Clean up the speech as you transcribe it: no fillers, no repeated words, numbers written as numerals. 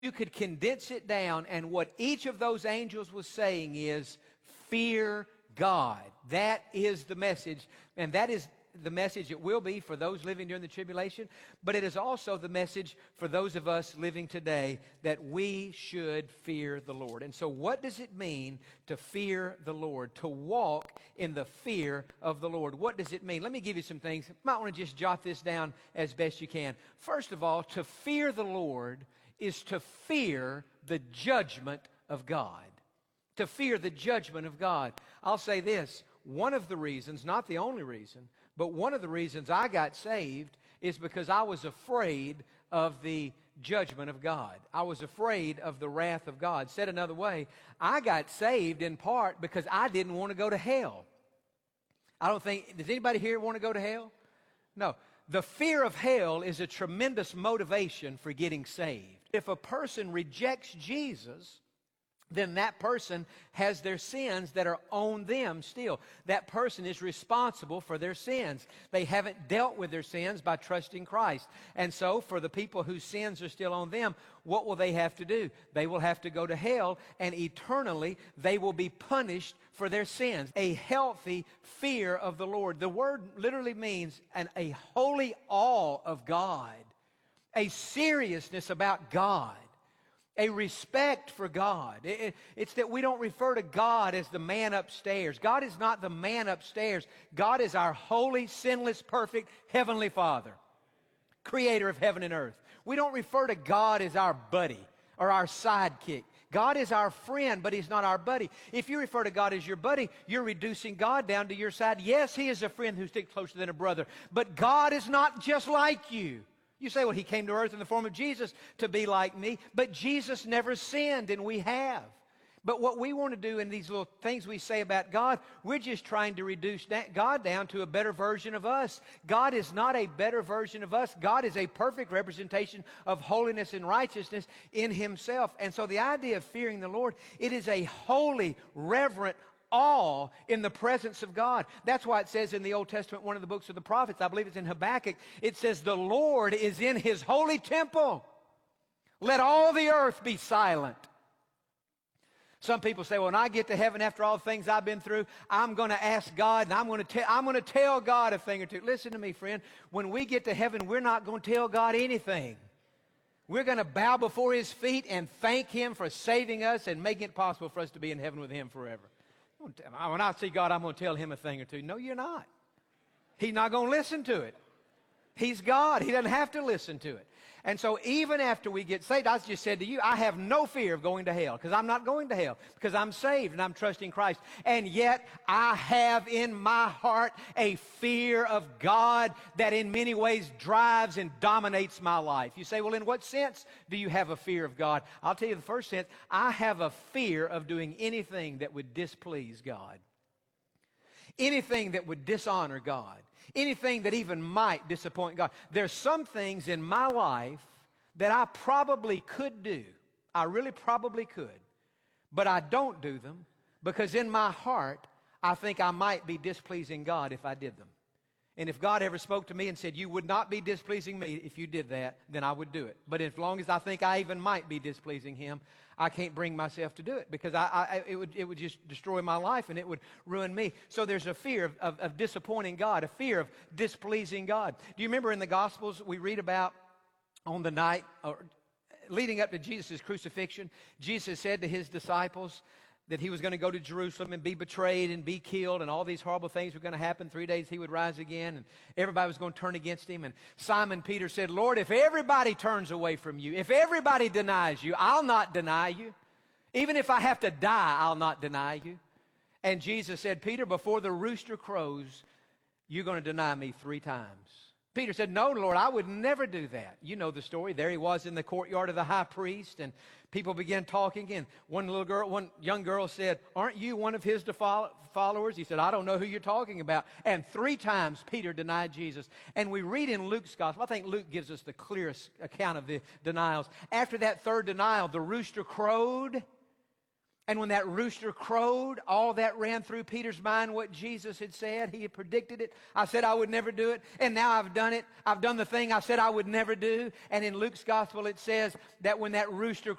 You could condense it down, and what each of those angels was saying is, fear God. That is the message, and that is the message it will be for those living during the tribulation, but it is also the message for those of us living today that we should fear the Lord. And so what does it mean to fear the Lord, to walk in the fear of the Lord? What does it mean? Let me give you some things. You might want to just jot this down as best you can. First of all, to fear the Lord is to fear the judgment of God. To fear the judgment of God. I'll say this, one of the reasons, not the only reason, but one of the reasons I got saved is because I was afraid of the judgment of God. I was afraid of the wrath of God. Said another way, I got saved in part because I didn't want to go to hell. I don't think, does anybody here want to go to hell? No. The fear of hell is a tremendous motivation for getting saved. If a person rejects Jesus, then that person has their sins that are on them still. That person is responsible for their sins. They haven't dealt with their sins by trusting Christ. And so, for the people whose sins are still on them, what will they have to do? They will have to go to hell, and eternally they will be punished for their sins. A healthy fear of the Lord. The word literally means a holy awe of God, a seriousness about God, a respect for God. It's that we don't refer to God as the man upstairs. God is not the man upstairs. God is our holy, sinless, perfect Heavenly Father, creator of heaven and earth. We don't refer to God as our buddy or our sidekick. God is our friend, but He's not our buddy. If you refer to God as your buddy, you're reducing God down to your side. Yes, He is a friend who sticks closer than a brother, but God is not just like you. You say, well, He came to earth in the form of Jesus to be like me, but Jesus never sinned, and we have. But what we want to do in these little things we say about God, we're just trying to reduce God down to a better version of us. God is not a better version of us. God is a perfect representation of holiness and righteousness in Himself. And so the idea of fearing the Lord, it is a holy, reverent awe in the presence of God. That's why it says in the Old Testament, one of the books of the prophets, I believe it's in Habakkuk, it says, the Lord is in His holy temple. Let all the earth be silent. Some people say, well, when I get to heaven after all the things I've been through, I'm going to ask God and I'm going to tell God a thing or two. Listen to me, friend. When we get to heaven, we're not going to tell God anything. We're going to bow before His feet and thank Him for saving us and making it possible for us to be in heaven with Him forever. When I see God, I'm going to tell Him a thing or two. No, you're not. He's not going to listen to it. He's God. He doesn't have to listen to it. And so even after we get saved, I just said to you, I have no fear of going to hell because I'm not going to hell because I'm saved and I'm trusting Christ. And yet I have in my heart a fear of God that in many ways drives and dominates my life. You say, well, in what sense do you have a fear of God? I'll tell you the first sense. I have a fear of doing anything that would displease God. Anything that would dishonor God. Anything that even might disappoint God. There's some things in my life that I probably could do. I really probably could. But I don't do them because in my heart, I think I might be displeasing God if I did them. And if God ever spoke to me and said, you would not be displeasing me if you did that, then I would do it. But as long as I think I even might be displeasing Him, I can't bring myself to do it because it would just destroy my life and it would ruin me. So there's a fear of disappointing God, a fear of displeasing God. Do you remember in the Gospels we read about on the night leading up to Jesus' crucifixion, Jesus said to His disciples that He was going to go to Jerusalem and be betrayed and be killed and all these horrible things were going to happen. 3 days He would rise again and everybody was going to turn against Him. And Simon Peter said, Lord, if everybody turns away from You, if everybody denies You, I'll not deny You. Even if I have to die, I'll not deny You. And Jesus said, Peter, before the rooster crows, you're going to deny Me 3 times. Peter said, no, Lord, I would never do that. You know the story. There he was in the courtyard of the high priest, and people began talking, and one young girl said, aren't you one of His followers? He said, I don't know who you're talking about. And 3 times Peter denied Jesus. And we read in Luke's gospel, I think Luke gives us the clearest account of the denials. After that 3rd denial, the rooster crowed, And when that rooster crowed, all that ran through Peter's mind what Jesus had said. He had predicted it. I said I would never do it, and now I've done it. I've done the thing I said I would never do. And in Luke's gospel it says that when that rooster